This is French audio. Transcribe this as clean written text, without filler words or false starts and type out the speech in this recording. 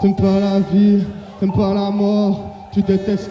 T'aimes pas la vie, t'aimes pas la mort, tu détestes